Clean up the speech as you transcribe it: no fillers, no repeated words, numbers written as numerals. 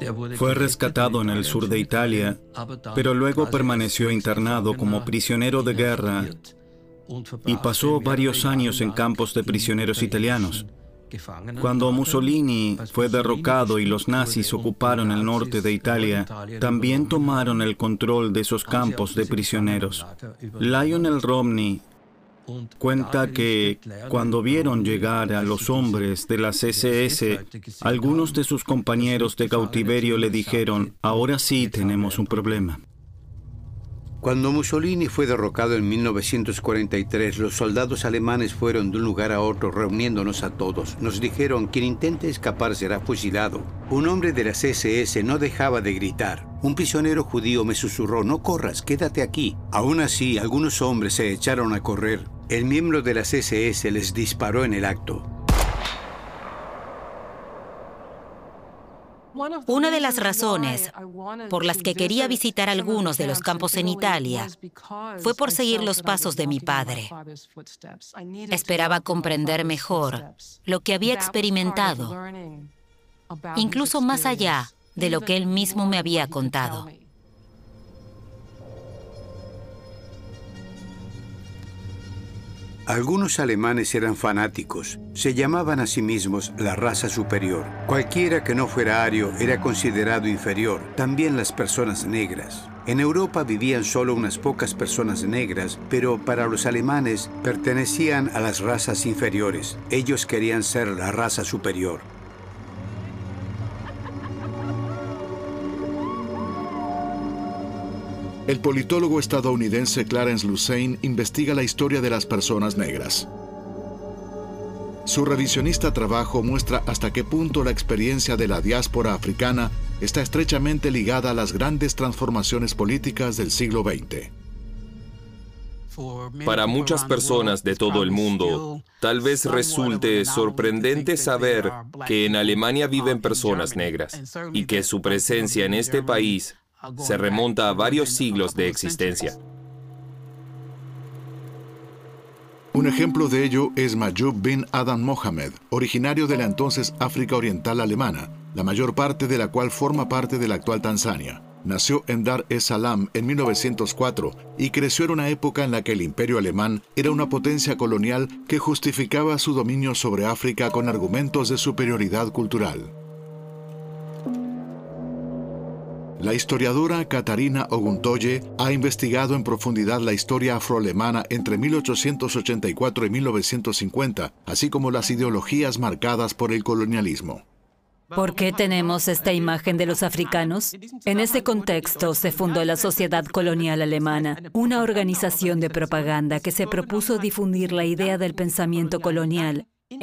Fue rescatado en el sur de Italia, pero luego permaneció internado como prisionero de guerra y pasó varios años en campos de prisioneros italianos. Cuando Mussolini fue derrocado y los nazis ocuparon el norte de Italia, también tomaron el control de esos campos de prisioneros. Lionel Romney cuenta que cuando vieron llegar a los hombres de las SS, algunos de sus compañeros de cautiverio le dijeron: ahora sí tenemos un problema. Cuando Mussolini fue derrocado en 1943, los soldados alemanes fueron de un lugar a otro reuniéndonos a todos. Nos dijeron: quien intente escapar será fusilado. Un hombre de las SS no dejaba de gritar. Un prisionero judío me susurró: no corras, quédate aquí. Aún así, algunos hombres se echaron a correr. El miembro de las SS les disparó en el acto. Una de las razones por las que quería visitar algunos de los campos en Italia fue por seguir los pasos de mi padre. Esperaba comprender mejor lo que había experimentado, incluso más allá de lo que él mismo me había contado. Algunos alemanes eran fanáticos. Se llamaban a sí mismos la raza superior. Cualquiera que no fuera ario era considerado inferior, también las personas negras. En Europa vivían solo unas pocas personas negras, pero para los alemanes pertenecían a las razas inferiores. Ellos querían ser la raza superior. El politólogo estadounidense Clarence Lusane investiga la historia de las personas negras. Su revisionista trabajo muestra hasta qué punto la experiencia de la diáspora africana está estrechamente ligada a las grandes transformaciones políticas del siglo XX. Para muchas personas de todo el mundo, tal vez resulte sorprendente saber que en Alemania viven personas negras y que su presencia en este país se remonta a varios siglos de existencia. Un ejemplo de ello es Mayoub bin Adam Mohamed, originario de la entonces África Oriental Alemana, la mayor parte de la cual forma parte de la actual Tanzania. Nació en Dar es Salaam en 1904 y creció en una época en la que el Imperio Alemán era una potencia colonial que justificaba su dominio sobre África con argumentos de superioridad cultural. La historiadora Katarina Oguntoye ha investigado en profundidad la historia afroalemana entre 1884 y 1950, así como las ideologías marcadas por el colonialismo. ¿Por qué tenemos esta imagen de los africanos? En ese contexto se fundó la Sociedad Colonial Alemana, una organización de propaganda que se propuso difundir la idea del pensamiento colonial